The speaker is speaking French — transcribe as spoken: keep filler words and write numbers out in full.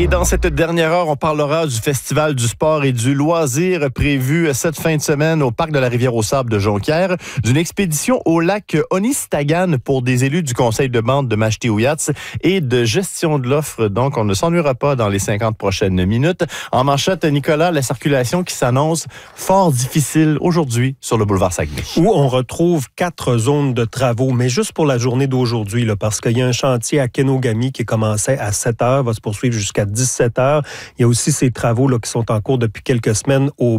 Et dans cette dernière heure, on parlera du Festival du sport et du loisir prévu cette fin de semaine au Parc de la Rivière-aux-Sables de Jonquière, d'une expédition au lac Onistagan pour des élus du conseil de bande de Mashti-Ouiats et de gestion de l'offre. Donc, on ne s'ennuiera pas dans les cinquante prochaines minutes. En manchette, Nicolas, la circulation qui s'annonce fort difficile aujourd'hui sur le boulevard Saguenay. Où on retrouve quatre zones de travaux, mais juste pour la journée d'aujourd'hui, là, parce qu'il y a un chantier à Kenogami qui commençait à sept heures, va se poursuivre jusqu'à dix-sept heures. Il y a aussi ces travaux là, qui sont en cours depuis quelques semaines au